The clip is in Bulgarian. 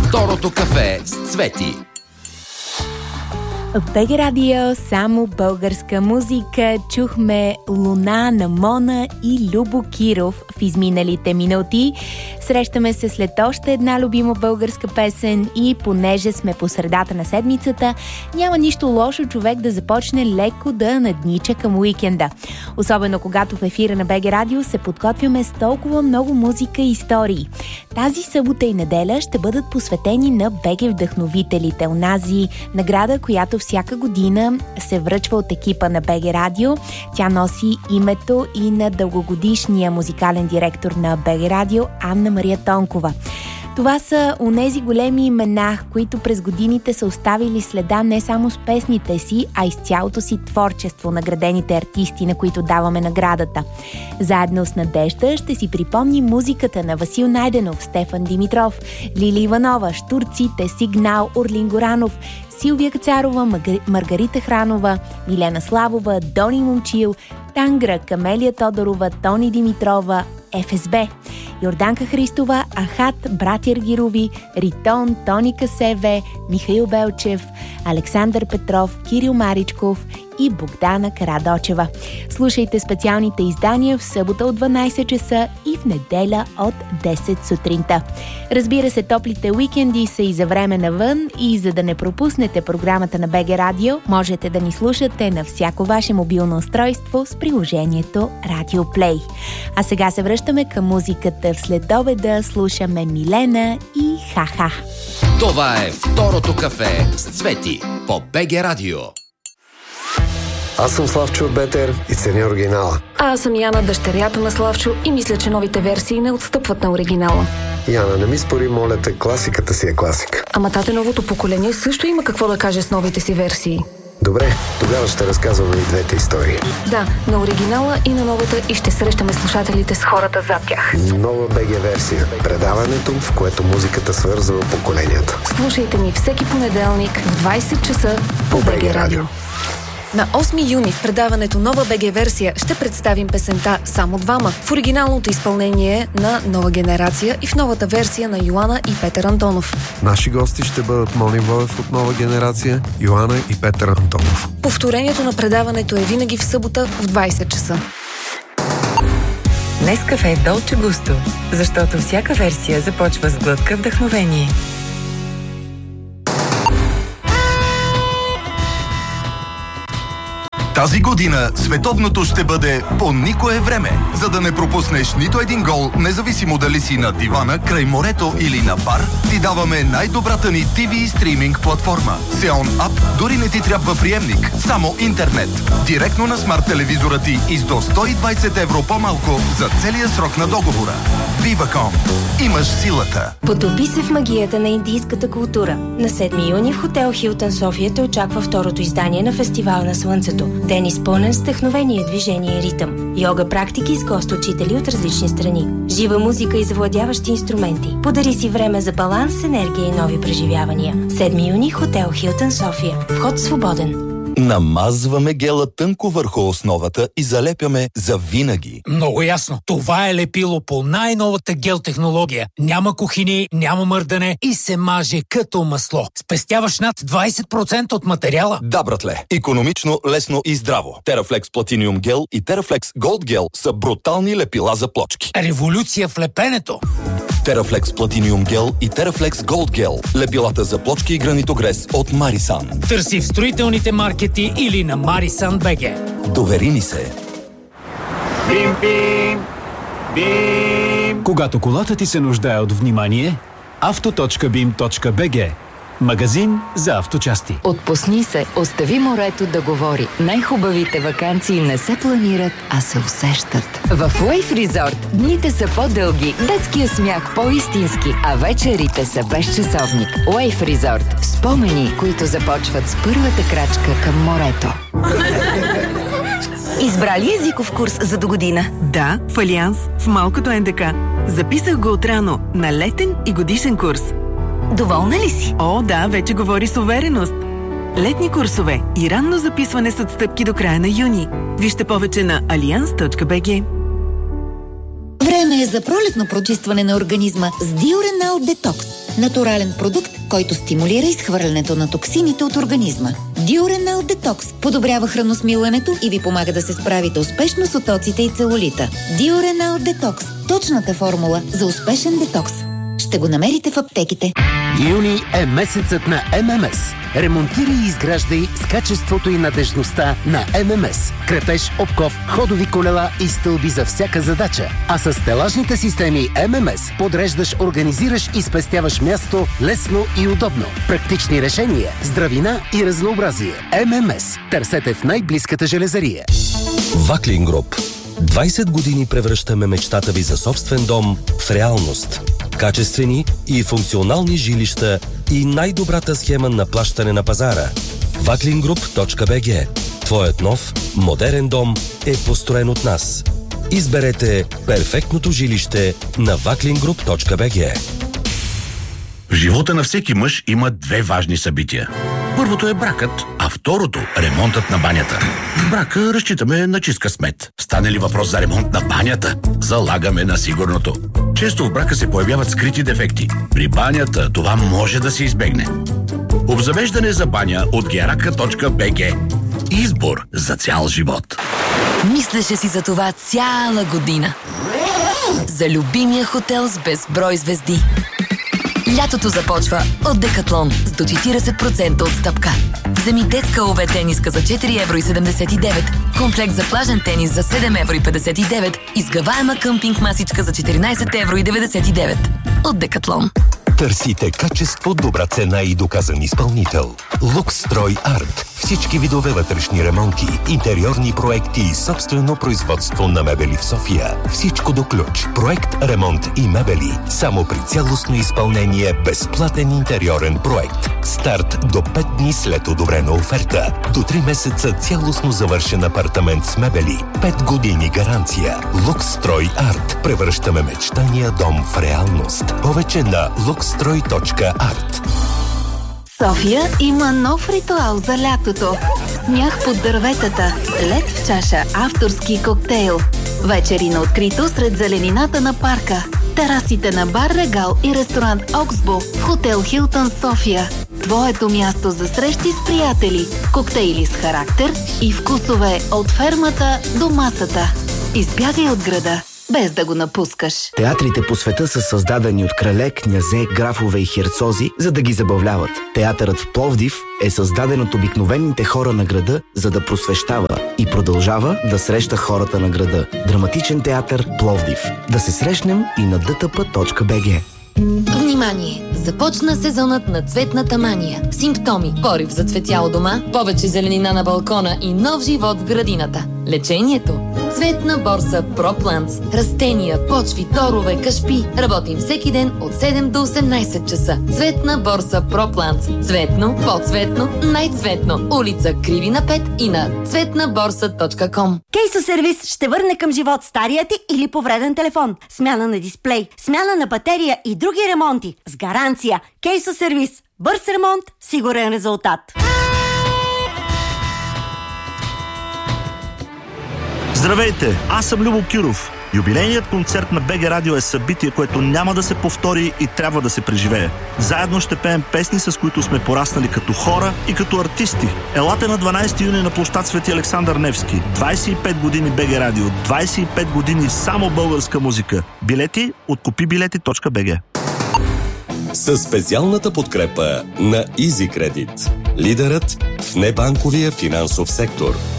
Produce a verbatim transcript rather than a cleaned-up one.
Второто кафе с Цвети. От БГ Радио само българска музика. Чухме Луна на Мона и Любо Киров в изминалите минути. Срещаме се след още една любима българска песен и понеже сме по средата на седмицата, няма нищо лошо човек да започне леко да наднича към уикенда. Особено когато в ефира на БГ Радио се подготвяме с толкова много музика и истории. Тази събота и неделя ще бъдат посветени на БГ Вдъхновителите. Онази награда, която всяка година се връчва от екипа на БГ Радио. Тя носи името и на дългогодишния музикален директор на БГ Радио Анна Мария Тонкова. Това са онези големи имена, които през годините са оставили следа не само с песните си, а и с цялото си творчество, наградените артисти, на които даваме наградата. Заедно с Надежда ще си припомни музиката на Васил Найденов, Стефан Димитров, Лили Иванова, Штурците, Сигнал, Орлин Горанов, Силвия Кацарова, Маргарита Хранова, Милена Славова, Дони Момчил, Тангра, Камелия Тодорова, Тони Димитрова, Еф Ес Бе, Йорданка Христова, Ахат, братя Аргирови, Ритон, Тони Касеве, Михаил Белчев, Александър Петров, Кирил Маричков и Богдана Карадочева. Слушайте специалните издания в събота от дванайсет часа и в неделя от десет сутринта. Разбира се, топлите уикенди са и за време навън и за да не пропуснете програмата на БГ Радио, можете да ни слушате на всяко ваше мобилно устройство с приложението Радио Плей. А сега се връщаме към музиката. В следобеда слушаме Милена и Ха-ха. Това е Второто кафе с Цвети по БГ Радио. Аз съм Славчо Бетер и ценя оригинала. А аз съм Яна, дъщерята на Славчо и мисля, че новите версии не отстъпват на оригинала. Яна, не ми спори, моля те, класиката си е класика. Ама тате, новото поколение също има какво да каже с новите си версии. Добре, тогава ще разказваме и двете истории. Да, на оригинала и на новата и ще срещаме слушателите с хората зад тях. Нова БГ версия. Предаването, в което музиката свързва поколенията. Слушайте ни всеки понеделник в двайсет часа по БГ Радио. На осми юни в предаването Нова БГ версия ще представим песента «Само двама» в оригиналното изпълнение на Нова генерация и в новата версия на Йоана и Петър Антонов. Наши гости ще бъдат Мони Воев от Нова генерация, Йоана и Петър Антонов. Повторението на предаването е винаги в събота в двайсет часа. Нескафе Долче Густо, защото всяка версия започва с глътка вдъхновение. Тази година световното ще бъде по никое време. За да не пропуснеш нито един гол, независимо дали си на дивана, край морето или на бар, ти даваме най-добрата ни Ти Ви стриминг платформа. Сеон Ап дори не ти трябва приемник, само интернет. Директно на смарт телевизора ти и с до сто и двайсет евро по-малко за целия срок на договора. Viva.com. Имаш силата. Потопи се в магията на индийската култура. На седми юни в хотел Хилтън София те очаква второто издание на Фестивал на Слънцето. Ден изпълнен с вдъхновение, движение и ритъм. Йога практики с гост-учители от различни страни. Жива музика и завладяващи инструменти. Подари си време за баланс, енергия и нови преживявания. седми юни хотел Хилтън София. Вход свободен. Намазваме гела тънко върху основата и залепяме за винаги. Много ясно. Това е лепило по най-новата гел технология. Няма кухини, няма мърдане и се маже като масло. Спестяваш над двайсет процента от материала. Да, братле. Икономично, лесно и здраво. Терафлекс Platinum Gel и Терафлекс Gold Gel са брутални лепила за плочки. Революция в лепенето. Терафлекс Platinum Gel и Терафлекс Gold Gel. Лепилата за плочки и гранитогрес от Марисан. Търси в строителните маркети или на Марисан БГ. Довери ни се. Бим, бим, бим. Когато колата ти се нуждае от внимание, авто точка бим точка би джи. Магазин за авточасти. Отпусни се, остави морето да говори. Най-хубавите ваканции не се планират, а се усещат. В Wave Resort дните са по-дълги, детския смях по-истински, а вечерите са без часовник. Wave Resort. Спомени, които започват с първата крачка към морето. Избрали езиков курс за догодина? Да, в Алианс, в малкото Ен Де Ка. Записах го отрано на летен и годишен курс. Доволна ли си? О, да, вече говори с увереност. Летни курсове и ранно записване с отстъпки до края на юни. Вижте повече на алианс точка би джи. Време е за пролетно прочистване на организма с Диуренал Детокс. Натурален продукт, който стимулира изхвърлянето на токсините от организма. Diurenal Detox подобрява храносмилането и ви помага да се справите успешно с отоците и целулита. Diurenal Detox – точната формула за успешен детокс. Ще го намерите в аптеките. Юни е месецът на Ем Ем Ес. Ремонтирай и изграждай с качеството и надежността на Ем Ем Ес. Крепеж, обков, ходови колела и стълби за всяка задача. А с стелажните системи Ем Ем Ес подреждаш, организираш и спестяваш място лесно и удобно. Практични решения, здравина и разнообразие. Ем Ем Ес. Търсете в най-близката железария. Ваклин Груп. двайсет години превръщаме мечтата ви за собствен дом в реалност. Качествени и функционални жилища и най-добрата схема на плащане на пазара. ваклингруп точка би джи. Твоят нов, модерен дом е построен от нас. Изберете перфектното жилище на ваклингруп точка би джи. В живота на всеки мъж има две важни събития. Първото е бракът, а второто – ремонтът на банята. В брака разчитаме на чист късмет. Стане ли въпрос за ремонт на банята, залагаме на сигурното. Често в брака се появяват скрити дефекти. При банята това може да се избегне. Обзавеждане за баня от герака точка би джи. Избор за цял живот. Мислеше си за това цяла година. За любимия хотел с безброй звезди. Лятото започва от Декатлон с до четирийсет процента отстъпка. Вземи детска ОВ тениска за четири евро и седемдесет и девет, комплект за плажен тенис за седем евро и петдесет и девет, изгъваема къмпинг масичка за четиринайсет евро и деветдесет и девет. От Декатлон. Търсите качество, добра цена и доказан изпълнител. Лукстрой Арт. Всички видове вътрешни ремонти, интериорни проекти и собствено производство на мебели в София. Всичко до ключ. Проект, ремонт и мебели. Само при цялостно изпълнение безплатен интериорен проект. Старт до пет дни след одобрена оферта. До три месеца цялостно завършен апартамент с мебели. пет години гаранция. Лукстрой Арт. Превръщаме мечтания дом в реалност. Повече на лукстрой точка арт. София има нов ритуал за лятото. Смях под дърветата, лед в чаша, авторски коктейл. Вечери на открито сред зеленината на парка. Терасите на бар Регал и ресторант Оксбо в хотел Хилтън София. Твоето място за срещи с приятели, коктейли с характер и вкусове от фермата до масата. Избягай от града, без да го напускаш. Театрите по света са създадени от крале, князе, графове и херцози, за да ги забавляват. Театърът в Пловдив е създаден от обикновените хора на града, за да просвещава и продължава да среща хората на града. Драматичен театър Пловдив. Да се срещнем и на ди ти пи точка би джи. Внимание! Започна сезонът на цветната мания. Симптоми: порив за цветя дома, повече зеленина на балкона и нов живот в градината. Лечението: Цветна борса ProPlants. Растения, почви, торове, кашпи. Работим всеки ден от седем до осемнайсет часа. Цветна борса ProPlants. Цветно, по-цветно, най-цветно. Улица Кривина пет и на цветна борса точка ком. Кейсо сервис ще върне към живот стария ти или повреден телефон. Смяна на дисплей, смяна на батерия и други ремонти. С гаранция. Кейсо сервис. Бърз ремонт, сигурен резултат. Здравейте, аз съм Любо Киров. Юбилейният концерт на БГ Радио е събитие, което няма да се повтори и трябва да се преживее. Заедно ще пеем песни, с които сме пораснали като хора и като артисти. Елате на дванайсети юни на площад Свети Александър Невски. двайсет и пет години БГ Радио, двайсет и пет години само българска музика. Билети от купи билети точка би джи. Със специалната подкрепа на EasyCredit. Лидерът в небанковия финансов сектор.